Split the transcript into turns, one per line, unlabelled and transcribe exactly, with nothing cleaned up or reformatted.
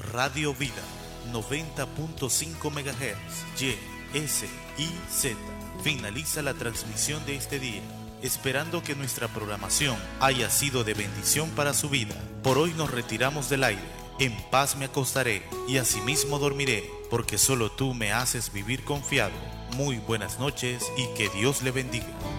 Radio Vida noventa punto cinco megahertz Y S I Z. Finaliza la transmisión de este día, esperando que nuestra programación haya sido de bendición para su vida. Por hoy nos retiramos del aire. En paz me acostaré y asimismo dormiré, porque solo tú me haces vivir confiado. Muy buenas noches y que Dios le bendiga.